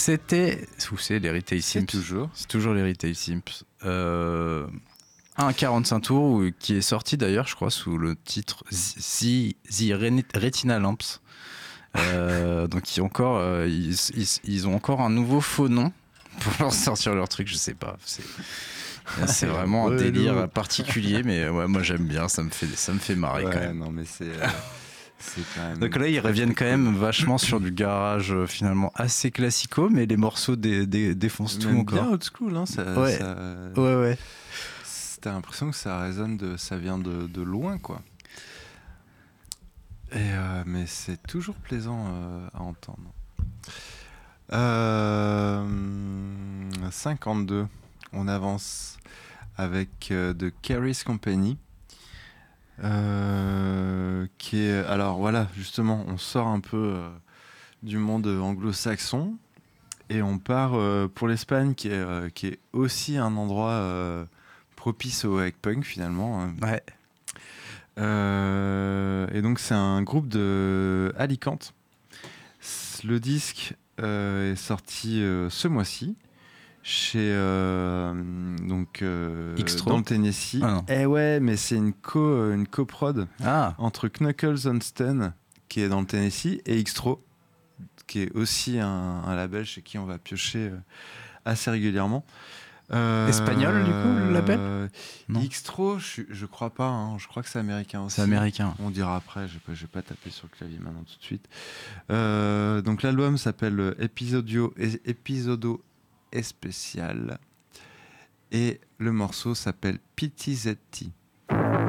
C'est les Retail Sims. C'est toujours les Retail Sims. Un 45 tours qui est sorti d'ailleurs, je crois, sous le titre The Retina Lamps. Donc ils ont encore un nouveau faux nom pour leur sortir leur truc, je sais pas. C'est vraiment un délire particulier, mais ouais, moi j'aime bien, ça me fait marrer quand même. Non, mais c'est quand même. Donc là, ils reviennent quand même vachement sur du garage finalement assez classico, mais les morceaux défoncent tout encore. Bien old school, hein. Ouais. T'as l'impression que ça résonne, ça vient de loin, quoi. Mais c'est toujours plaisant à entendre. 52, on avance avec The Carries Company, qui est... Alors voilà, justement, on sort un peu du monde anglo-saxon et on part pour l'Espagne, qui est aussi un endroit propice au hack punk finalement. Ouais. Et donc c'est un groupe de Alicante. Le disque est sorti ce mois-ci chez dans le Tennessee. Ouais, mais c'est une coprod entre Knuckles on Stun, qui est dans le Tennessee, et Xtro, qui est aussi un label chez qui on va piocher assez régulièrement. Espagnol, du coup, le label? Xtro, je crois pas, hein. Je crois que c'est américain aussi. C'est américain. On dira après, je vais pas taper sur le clavier maintenant tout de suite. Donc l'album s'appelle Episodo Especial et le morceau s'appelle PTZT.